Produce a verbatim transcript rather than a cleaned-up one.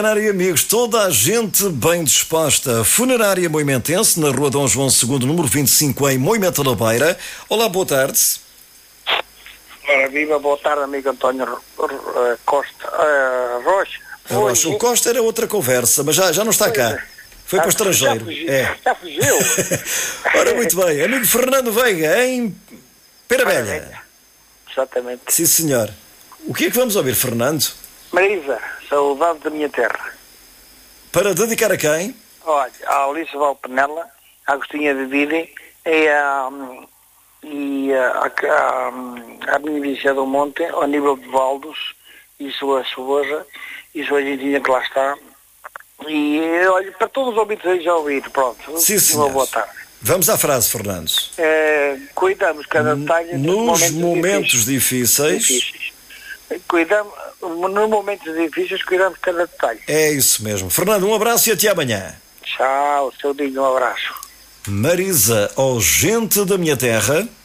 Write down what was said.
Funerária amigos, toda a gente bem disposta. Funerária Moimentense, na rua Dom João segundo, número vinte e cinco, em Moimenta da Beira. Olá, boa tarde. Ora, viva, boa tarde, amigo António uh, Costa uh, Rocha. Rocha. O Costa era outra conversa, mas já, já não está cá. Foi para o estrangeiro. Já fugiu. É. Já fugiu. Ora, muito bem. Amigo Fernando Veiga, em Pera Velha. Exatamente. Sim, senhor. O que é que vamos ouvir, Fernando? Marisa, saudade da minha terra. Para dedicar a quem? Olha, a Alice Valpenela, a Agostinha de Vide e a, e a, a, a minha Vicia do Monte, ao nível de Valdos, e sua esposa, e sua gentinha que lá está. E olha, para todos os ouvintes aí já ouvir, pronto. Sim, senhor. Uma boa tarde. Vamos à frase, Fernando. É, cuidamos cada detalhe nos momentos, momentos difíceis. difíceis. Cuidamos, nos momentos difíceis, cuidamos cada detalhe. É isso mesmo. Fernando, um abraço e até amanhã. Tchau, seu Dinho, um abraço. Marisa, ó gente da minha terra.